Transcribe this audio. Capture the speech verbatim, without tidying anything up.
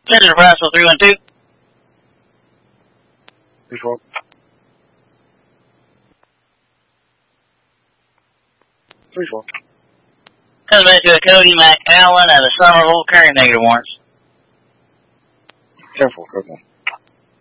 This is Russell three one two. three twelve. three twelve. Comes back to a Cody McAllen at a Somerville carrying negative warrants. Careful, careful.